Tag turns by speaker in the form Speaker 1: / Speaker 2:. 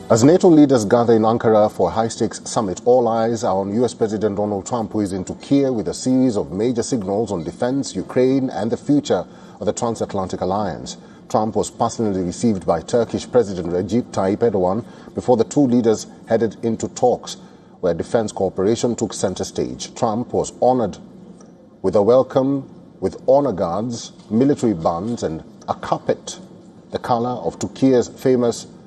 Speaker 1: As NATO leaders gather in Ankara for a high-stakes summit, all eyes are on U.S. President Donald Trump, who is in Turkey with a series of major signals on defense, Ukraine, and the future of the transatlantic alliance. Trump was personally received by Turkish President Recep Tayyip Erdogan before the two leaders headed into talks where defense cooperation took center stage. Trump was honored with a welcome with honor guards, military bands, and a carpet, the color of Turkey's famous